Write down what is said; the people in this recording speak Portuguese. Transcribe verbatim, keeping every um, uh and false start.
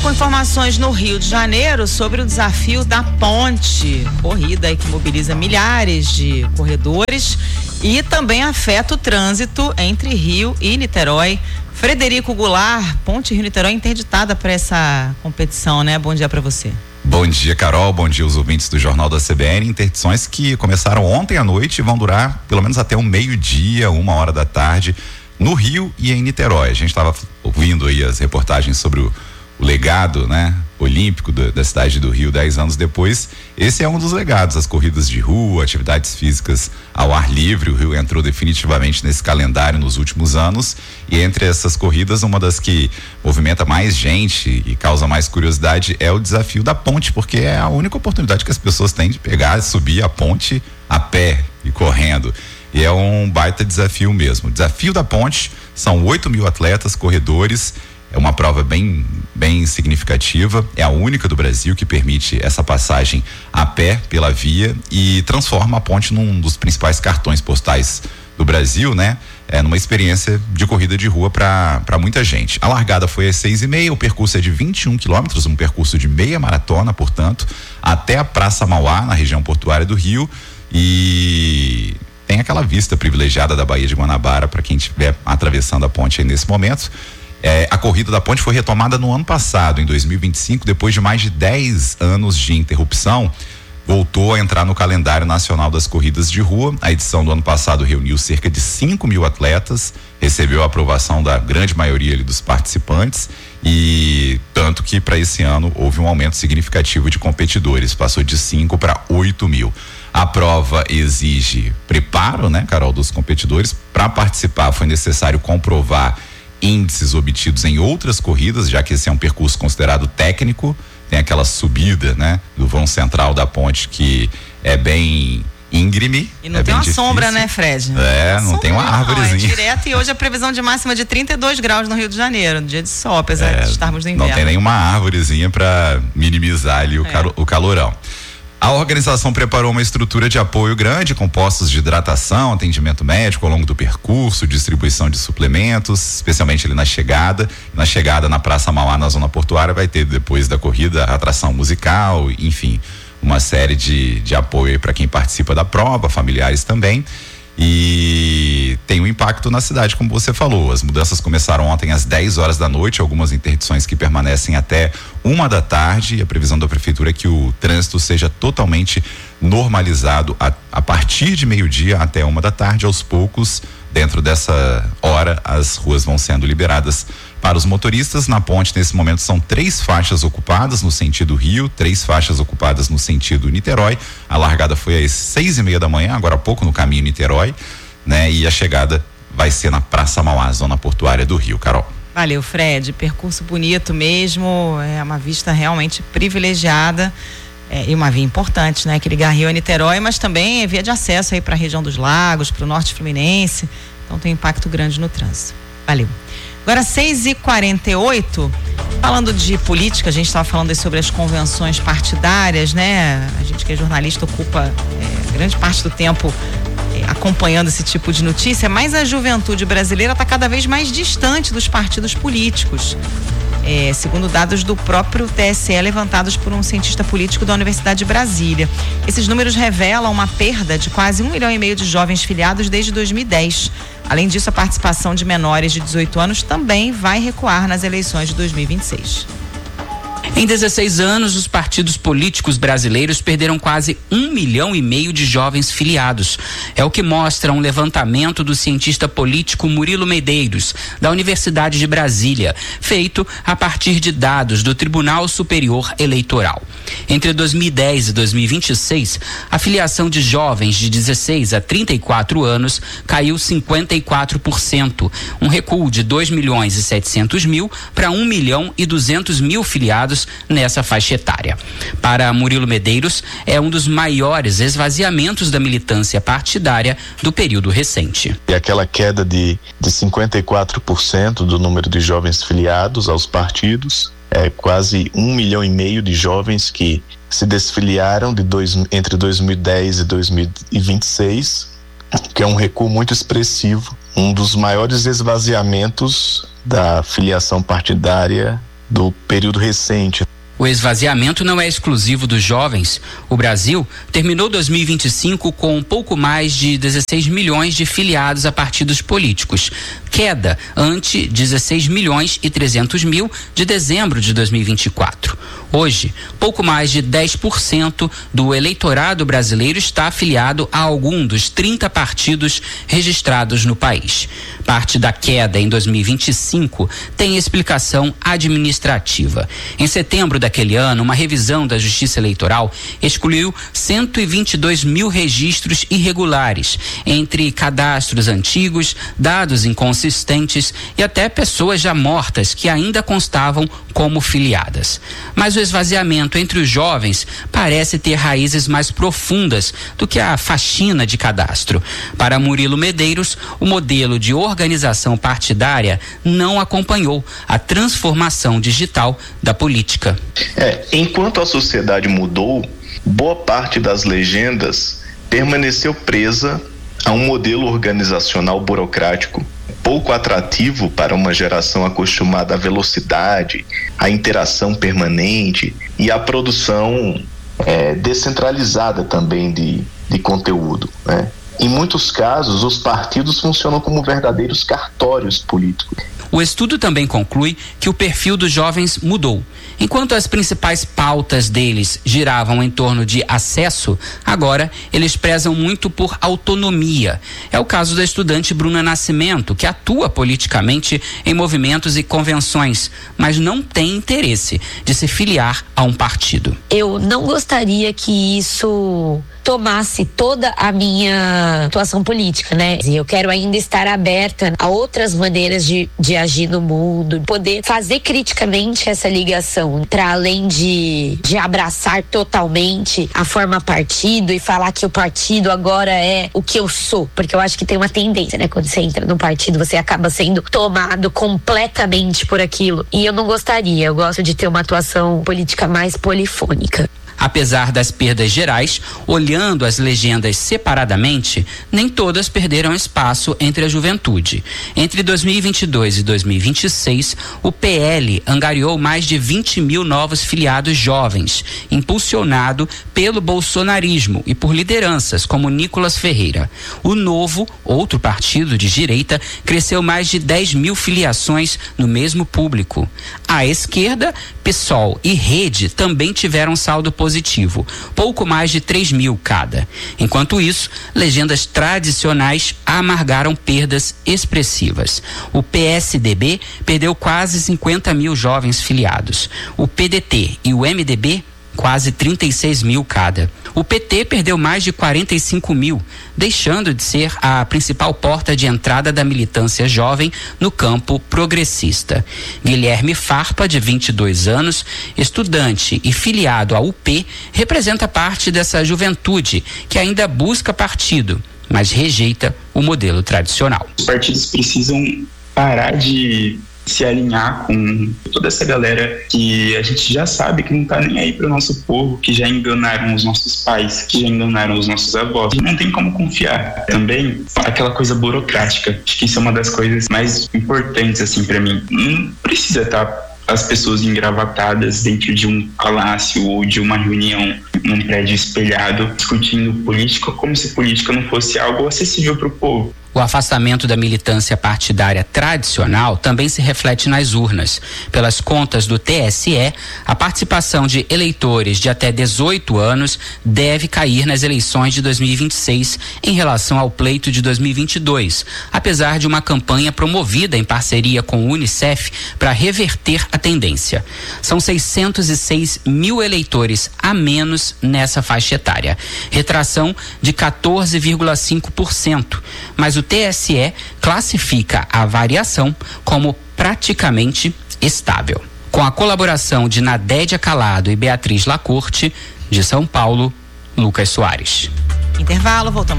com informações no Rio de Janeiro sobre o desafio da Ponte, corrida aí que mobiliza milhares de corredores e também afeta o trânsito entre Rio e Niterói. Frederico Goulart, Ponte Rio-Niterói interditada para essa competição, né? Bom dia para você. Bom dia, Carol. Bom dia aos ouvintes do Jornal da C B N. Interdições que começaram ontem à noite e vão durar pelo menos até o meio-dia, uma hora da tarde, no Rio e em Niterói. A gente estava ouvindo aí as reportagens sobre o, o legado, né, olímpico do, da cidade do Rio dez anos depois. Esse é um dos legados, as corridas de rua, atividades físicas ao ar livre. O Rio entrou definitivamente nesse calendário nos últimos anos, e entre essas corridas, uma das que movimenta mais gente e causa mais curiosidade é o desafio da ponte, porque é a única oportunidade que as pessoas têm de pegar e subir a ponte a pé e correndo. E é um baita desafio mesmo. O desafio da ponte são oito mil atletas, corredores. É uma prova bem, bem significativa. É a única do Brasil que permite essa passagem a pé pela via e transforma a ponte num dos principais cartões postais do Brasil, né? É numa experiência de corrida de rua para para muita gente. A largada foi às seis e meia. O percurso é de vinte e um quilômetros, um percurso de meia maratona, portanto, até a Praça Mauá, na região portuária do Rio. E tem aquela vista privilegiada da Baía de Guanabara para quem estiver atravessando a ponte aí nesse momento. É, a corrida da ponte foi retomada no ano passado, em dois mil e vinte e cinco, depois de mais de dez anos de interrupção. Voltou a entrar no calendário nacional das corridas de rua. A edição do ano passado reuniu cerca de cinco mil atletas, recebeu a aprovação da grande maioria ali dos participantes, e tanto que para esse ano houve um aumento significativo de competidores, passou de cinco para oito mil. A prova exige preparo, né, Carol, dos competidores. Para participar foi necessário comprovar índices obtidos em outras corridas, já que esse é um percurso considerado técnico. Tem aquela subida, né, do vão central da ponte que é bem íngreme. E não é tem uma difícil. sombra, né, Fred? É, não, não tem uma árvorezinha. Não, é direto, e hoje a previsão de máxima de trinta e dois graus no Rio de Janeiro, no dia de sol, apesar é, de estarmos no inverno. Não tem nenhuma árvorezinha para minimizar ali o, é. caro, o calorão. A organização preparou uma estrutura de apoio grande com postos de hidratação, atendimento médico ao longo do percurso, distribuição de suplementos, especialmente ali na chegada. Na chegada na Praça Mauá, na zona portuária, vai ter depois da corrida atração musical, enfim, uma série de, de apoio para quem participa da prova, familiares também. E tem um impacto na cidade, como você falou. As mudanças começaram ontem às dez horas da noite, algumas interdições que permanecem até uma da tarde, e a previsão da prefeitura é que o trânsito seja totalmente normalizado a, a partir de meio-dia até uma da tarde. Aos poucos, dentro dessa hora, as ruas vão sendo liberadas para os motoristas. Na ponte, nesse momento, são três faixas ocupadas no sentido Rio, três faixas ocupadas no sentido Niterói. A largada foi às seis e meia da manhã, agora há pouco, no caminho Niterói, né? E a chegada vai ser na Praça Mauá, zona portuária do Rio. Carol. Valeu, Fred. Percurso bonito mesmo, é uma vista realmente privilegiada. É, e uma via importante, né? Que liga Rio a Niterói, mas também é via de acesso aí para a região dos lagos, para o norte fluminense. Então tem impacto grande no trânsito. Valeu. Agora seis e quarenta e oito, falando de política, a gente estava falando aí sobre as convenções partidárias, né? A gente que é jornalista ocupa é, grande parte do tempo é, acompanhando esse tipo de notícia, mas a juventude brasileira está cada vez mais distante dos partidos políticos. É, segundo dados do próprio T S E levantados por um cientista político da Universidade de Brasília. Esses números revelam uma perda de quase um milhão e meio de jovens filiados desde dois mil e dez. Além disso, a participação de menores de dezoito anos também vai recuar nas eleições de dois mil e vinte e seis. Em dezesseis anos, os partidos políticos brasileiros perderam quase um milhão e meio de jovens filiados. É o que mostra um levantamento do cientista político Murilo Medeiros, da Universidade de Brasília, feito a partir de dados do Tribunal Superior Eleitoral. Entre dois mil e dez e dois mil e vinte e seis, a filiação de jovens de dezesseis a trinta e quatro anos caiu cinquenta e quatro por cento, um recuo de dois milhões e setecentos mil para um milhão e duzentos mil filiados nessa faixa etária. Para Murilo Medeiros, é um dos maiores esvaziamentos da militância partidária do período recente. E aquela queda de, de cinquenta e quatro por cento do número de jovens filiados aos partidos, é quase um milhão e meio de jovens que se desfiliaram de dois, entre dois mil e dez e dois mil e vinte e seis, que é um recuo muito expressivo, um dos maiores esvaziamentos da filiação partidária do período recente. O esvaziamento não é exclusivo dos jovens. O Brasil terminou dois mil e vinte e cinco com um pouco mais de dezesseis milhões de filiados a partidos políticos, queda ante dezesseis milhões e trezentos mil de dezembro de dois mil e vinte e quatro. Hoje, pouco mais de dez por cento do eleitorado brasileiro está afiliado a algum dos trinta partidos registrados no país. Parte da queda em dois mil e vinte e cinco tem explicação administrativa. Em setembro daquele ano, uma revisão da Justiça Eleitoral excluiu cento e vinte e dois mil registros irregulares, entre cadastros antigos, dados inconsistentes e até pessoas já mortas que ainda constavam como filiadas. Mas o esvaziamento entre os jovens parece ter raízes mais profundas do que a faxina de cadastro. Para Murilo Medeiros, o modelo de organização partidária não acompanhou a transformação digital da política. É, enquanto a sociedade mudou, boa parte das legendas permaneceu presa a um modelo organizacional burocrático, pouco atrativo para uma geração acostumada à velocidade, à interação permanente e à produção é, descentralizada também de, de conteúdo, né? Em muitos casos, os partidos funcionam como verdadeiros cartórios políticos. O estudo também conclui que o perfil dos jovens mudou. Enquanto as principais pautas deles giravam em torno de acesso, agora eles prezam muito por autonomia. É o caso da estudante Bruna Nascimento, que atua politicamente em movimentos e convenções, mas não tem interesse de se filiar a um partido. Eu não gostaria que isso tomasse toda a minha atuação política, né? Eu quero ainda estar aberta a outras maneiras de, de agir no mundo, poder fazer criticamente essa ligação, para além de, de abraçar totalmente a forma partido e falar que o partido agora é o que eu sou, porque eu acho que tem uma tendência, né? Quando você entra no partido, você acaba sendo tomado completamente por aquilo, e eu não gostaria, eu gosto de ter uma atuação política mais polifônica. Apesar das perdas gerais, olhando as legendas separadamente, nem todas perderam espaço entre a juventude. Entre dois mil e vinte e dois e dois mil e vinte e seis, o P L angariou mais de vinte mil novos filiados jovens, impulsionado pelo bolsonarismo e por lideranças como Nicolas Ferreira. O Novo, outro partido de direita, cresceu mais de dez mil filiações no mesmo público. À esquerda, PSOL e Rede também tiveram saldo positivo, pouco mais de três mil cada. Enquanto isso, legendas tradicionais amargaram perdas expressivas. O P S D B perdeu quase cinquenta mil jovens filiados. O P D T e o M D B quase trinta e seis mil cada. O P T perdeu mais de quarenta e cinco mil, deixando de ser a principal porta de entrada da militância jovem no campo progressista. Guilherme Farpa, de vinte e dois anos, estudante e filiado à U P, representa parte dessa juventude que ainda busca partido, mas rejeita o modelo tradicional. Os partidos precisam parar de se alinhar com toda essa galera que a gente já sabe que não tá nem aí pro nosso povo, que já enganaram os nossos pais, que já enganaram os nossos avós. Não tem como confiar. Também aquela coisa burocrática. Acho que isso é uma das coisas mais importantes, assim, para mim. Não precisa estar as pessoas engravatadas dentro de um palácio ou de uma reunião num prédio espelhado, discutindo política como se política não fosse algo acessível para o povo. O afastamento da militância partidária tradicional também se reflete nas urnas. Pelas contas do T S E, a participação de eleitores de até dezoito anos deve cair nas eleições de dois mil e vinte e seis em relação ao pleito de dois mil e vinte e dois, apesar de uma campanha promovida em parceria com o Unicef para reverter a tendência. São seiscentos e seis mil eleitores a menos nessa faixa etária, retração de quatorze vírgula cinco por cento, mas o O T S E classifica a variação como praticamente estável. Com a colaboração de Nadédia Calado e Beatriz Lacorte, de São Paulo, Lucas Soares. Intervalo, voltamos.